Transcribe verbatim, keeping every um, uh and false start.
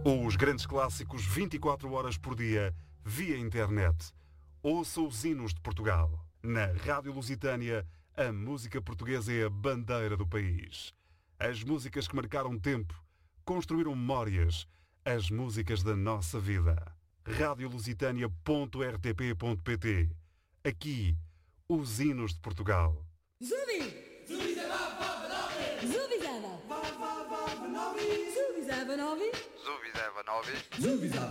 Os grandes clássicos vinte e quatro horas por dia, via internet. Ouça os hinos de Portugal. Na Rádio Lusitânia, a música portuguesa é a bandeira do país. As músicas que marcaram tempo, construíram memórias, as músicas da nossa vida. rádio lusitânia ponto r t p ponto p t. Aqui, os hinos de Portugal. Zubi! Zubizaba! Zubizaba novi! Zubizaba novi! Zubizaba novi! Zubizaba!